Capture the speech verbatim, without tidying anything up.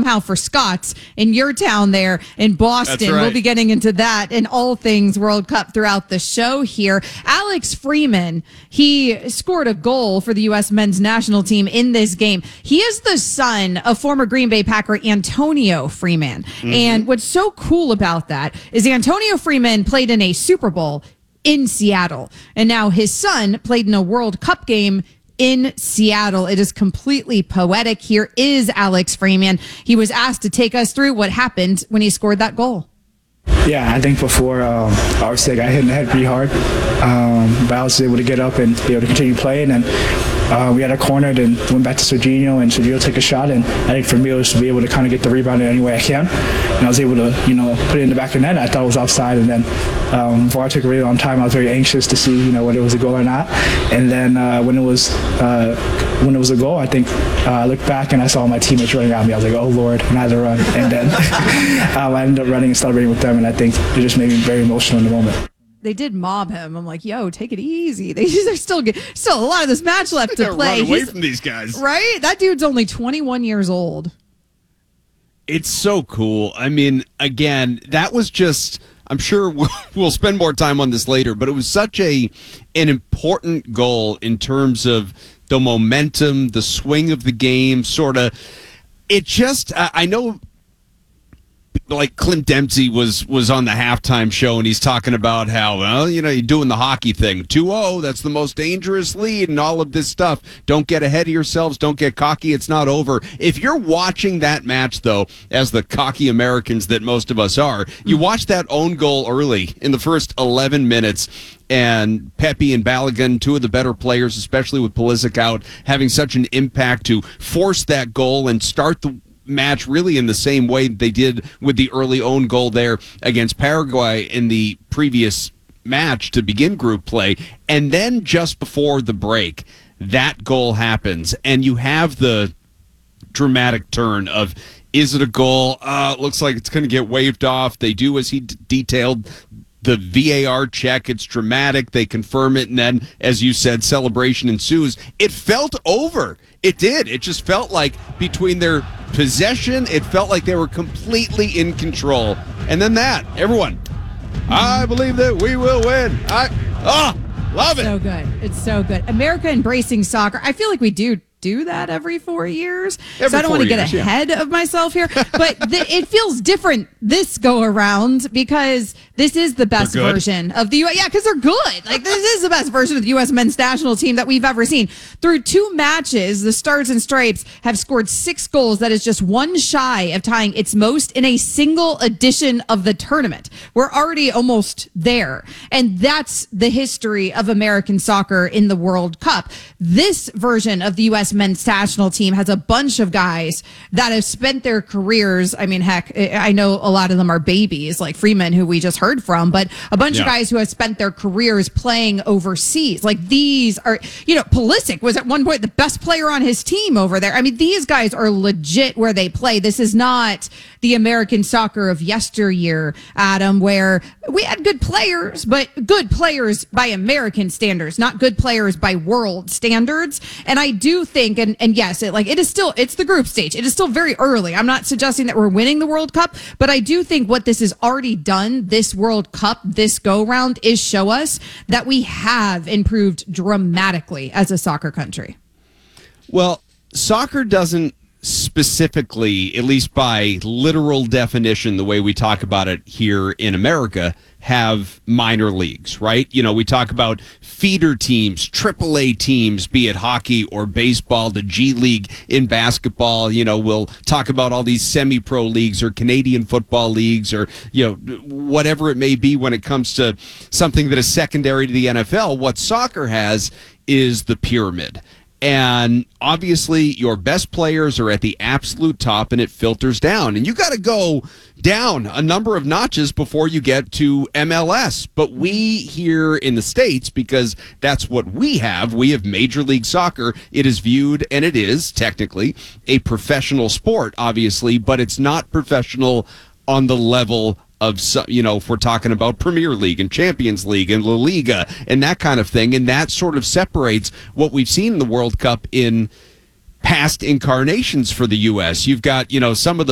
somehow for Scots in your town there in Boston. Right. We'll be getting into that and all things World Cup throughout the show here. Alex Freeman, he scored a goal for the U S men's national team in this game. He is the son of former Green Bay Packer Antonio Freeman. Mm-hmm. And what's so cool about that is Antonio Freeman played in a Super Bowl in Seattle. And now his son played in a World Cup game in Seattle. It is completely poetic. Here is Alex Freeman. He was asked to take us through what happened when he scored that goal. Yeah, I think before, um, obviously I got hit in the head pretty hard, um, but I was able to get up and be able to continue playing, and uh, we had a corner, and went back to Serginho, and Serginho took a shot, and I think for me it was to be able to kind of get the rebound in any way I can, and I was able to, you know, put it in the back of the net. I thought it was offside, and then um, before I took a really long time, I was very anxious to see, you know, whether it was a goal or not, and then uh, when it was uh, when it was a goal, I think uh, I looked back and I saw my teammates running around me. I was like, oh Lord, and I had to run, and then um, I ended up running and celebrating with them, and I think it just made me very emotional in the moment. They did mob him. I'm like, yo, take it easy. They, there's still still a lot of this match left to play. Run away He's, from these guys, right? That dude's only twenty-one years old. It's so cool. I mean, again, that was just. I'm sure we'll, we'll spend more time on this later, but it was such a an important goal in terms of the momentum, the swing of the game, sort of. It just, I know, like Clint Dempsey was was on the halftime show, and he's talking about how, well, you know, you're doing the hockey thing. two oh, that's the most dangerous lead and all of this stuff. Don't get ahead of yourselves. Don't get cocky. It's not over. If you're watching that match, though, as the cocky Americans that most of us are, you watch that own goal early in the first eleven minutes, and Pepe and Balogun, two of the better players, especially with Pulisic out, having such an impact to force that goal and start the match really in the same way they did with the early own goal there against Paraguay in the previous match to begin group play. And then just before the break, that goal happens, and you have the dramatic turn of, is it a goal? Uh, looks like it's going to get waved off. They do, as he d- detailed, the V A R check. It's dramatic. They confirm it, and then, as you said, celebration ensues. It felt over. It did. It just felt like between their possession, it felt like they were completely in control. And then that, everyone, I believe that we will win. I, oh, love it. So good. It's so good. America embracing soccer. I feel like we do do that every four years. Every so I don't want to get years, ahead yeah. of myself here, but the, it feels different this go around because this is the best version of the U S. Yeah, because they're good. Like, this is the best version of the U S men's national team that we've ever seen. Through two matches, the Stars and Stripes have scored six goals. That is just one shy of tying its most in a single edition of the tournament. We're already almost there. And that's the history of American soccer in the World Cup. This version of the U S men's national team has a bunch of guys that have spent their careers. I mean, heck, I know a lot of them are babies like Freeman, who we just heard from, but a bunch yeah. of guys who have spent their careers playing overseas. Like, these are, you know, Pulisic was at one point the best player on his team over there. I mean, these guys are legit where they play. This is not the American soccer of yesteryear, Adam, where we had good players, but good players by American standards, not good players by world standards. And I do think And, and yes, it like it is still, it's the group stage. It is still very early. I'm not suggesting that we're winning the World Cup, but I do think what this has already done, this World Cup, this go round, is show us that we have improved dramatically as a soccer country. Well, soccer doesn't specifically, at least by literal definition, the way we talk about it here in America, have minor leagues, right? You know, we talk about feeder teams, triple A teams, be it hockey or baseball, the G League in basketball. You know, we'll talk about all these semi-pro leagues or Canadian football leagues or, you know, whatever it may be when it comes to something that is secondary to the N F L. What soccer has is the pyramid. And obviously, your best players are at the absolute top, and it filters down. And you got to go down a number of notches before you get to M L S. But we here in the States, because that's what we have, we have Major League Soccer. It is viewed, and it is technically a professional sport, obviously, but it's not professional on the level of, you know, if we're talking about Premier League and Champions League and La Liga and that kind of thing. And that sort of separates what we've seen in the World Cup in past incarnations for the U S. You've got, you know, some of the